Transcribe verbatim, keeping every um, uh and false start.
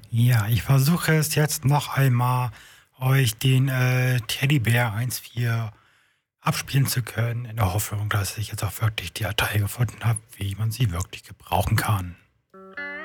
Ja, ich versuche es jetzt noch einmal, euch den äh, Teddybär eins vier abspielen zu können, in der Hoffnung, dass ich jetzt auch wirklich die Datei gefunden habe, wie man sie wirklich gebrauchen kann.